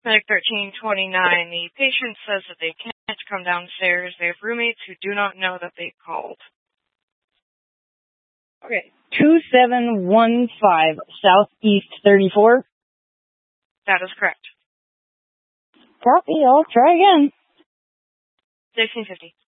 Medic 1329, the patient says that they can't come downstairs. They have roommates who do not know that they called. Okay, 2715 Southeast 34. That is correct. Copy, I'll try again. 1650.